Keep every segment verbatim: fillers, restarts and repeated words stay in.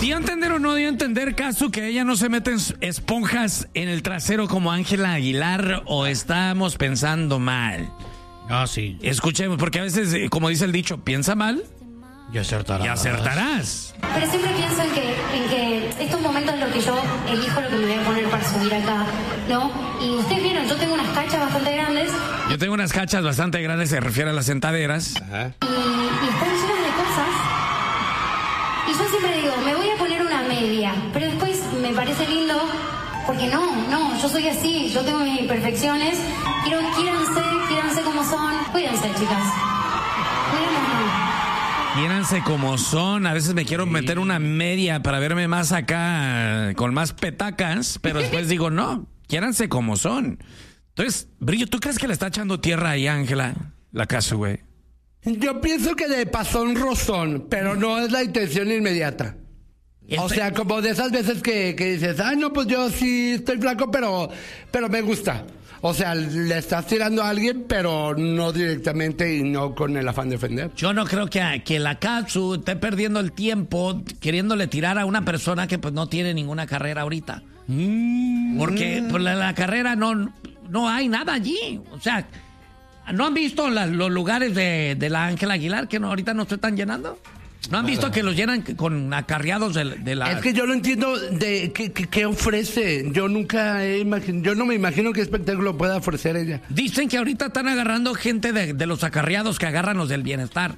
¿Dio a entender o no dio a entender, Casu, que ella no se mete esponjas en el trasero como Ángela Aguilar o estamos pensando mal? Ah, sí. Escuchemos, porque a veces, como dice el dicho, piensa mal y acertarás. Y acertarás. Pero siempre pienso en que, en que estos momentos en los que yo elijo lo que me voy a poner para subir acá, ¿no? Y ustedes vieron, yo tengo unas cachas bastante grandes. Yo tengo unas cachas bastante grandes, se refiere a las sentaderas. Ajá. Y, y están llenas de cosas. Y yo siempre digo, me voy a poner una media, pero después me parece lindo, porque no, no, yo soy así, yo tengo mis imperfecciones. Quiero, quiéranse, quiéranse como son. Cuídense, chicas. Cuídense. Quiéranse como son. A veces me quiero sí. meter una media para verme más acá, con más petacas, pero después digo, no, quiéranse como son. Entonces, Brillo, ¿tú crees que le está echando tierra ahí a Ángela, la Casu, güey? Yo pienso que de pasón rozón, pero no es la intención inmediata. O sea, como de esas veces que, que dices, ay, no, pues yo sí estoy flaco, pero, pero me gusta. O sea, le estás tirando a alguien, pero no directamente y no con el afán de ofender. Yo no creo que, que la Casu esté perdiendo el tiempo queriéndole tirar a una persona que pues no tiene ninguna carrera ahorita. Mm. Porque pues, la, la carrera no, no hay nada allí. O sea, ¿no han visto la, los lugares de, de la Ángela Aguilar que no, ahorita no se están llenando? ¿No han visto que los llenan con acarreados de, de la...? Es que yo no entiendo de qué, qué, qué ofrece. Yo nunca he imaginado... Yo no me imagino qué espectáculo pueda ofrecer ella. Dicen que ahorita están agarrando gente de, de los acarreados que agarran los del bienestar.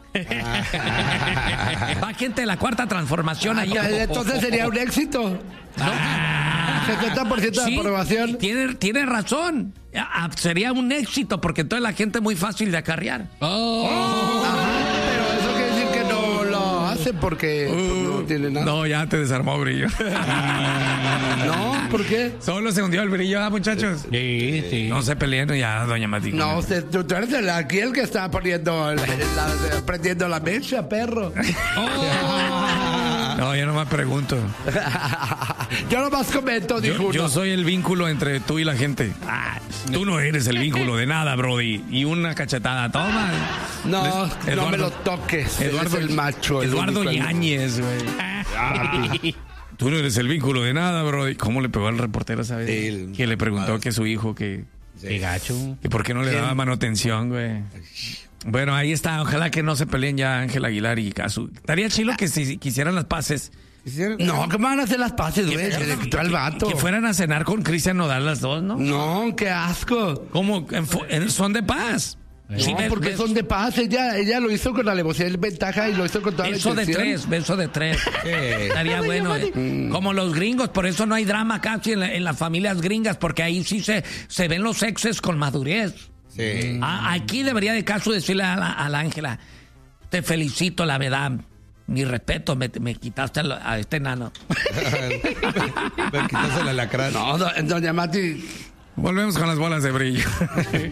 Va gente de la cuarta transformación allí. Entonces sería un éxito. Ah, setenta por ciento de sí, aprobación. Tiene, tiene razón. Sería un éxito porque entonces la gente es muy fácil de acarrear. Oh. Oh. Ajá, pero eso quiere decir que no lo hace porque uh, pues, no tiene nada. No, ya te desarmó, Brillo. No, ¿por qué? Solo se hundió el Brillo, ¿ah, muchachos? Sí, sí. No se peleen ya, doña Matica. No, usted, tú, tú eres el, aquí el que está poniendo, la, la, prendiendo la mecha, perro. Oh. No, yo nomás pregunto. Yo nomás comento, dijo yo, uno. Yo soy el vínculo entre tú y la gente. Ah, tú no eres el vínculo de nada, Brody. Y una cachetada, toma. No, Eduardo, no me lo toques. Eduardo eres el macho. El Eduardo Yáñez, güey. Tú no eres el vínculo de nada, Brody. ¿Cómo le pegó al reportero, sabes? El... Que le preguntó que su hijo que... Qué gacho. Que por qué no le daba manutención, güey. Bueno, ahí está. Ojalá que no se peleen ya Ángela Aguilar y Casu. Estaría chilo que si quisieran las paces. No, que van a hacer las paces, güey. Se le quitó al vato. Que fueran a cenar con Cristian Nodal las dos, ¿no? No, qué asco. ¿Cómo? En, en, son de paz. No, sí, porque ves, son de paz. Ella, ella lo hizo con la alevosía y ventaja y lo hizo con toda la intención. Beso de tres, beso de tres. Eh. Estaría bueno. Eh. Mm. Como los gringos, por eso no hay drama casi en, la, en las familias gringas, porque ahí sí se, se ven los exes con madurez. Sí. A, aquí debería de caso decirle a la, a la Ángela, te felicito, la verdad. Mi respeto, me, me quitaste a, a este enano. Me quitaste el alacrán. No, do, doña Mati. Volvemos con las bolas de Brillo.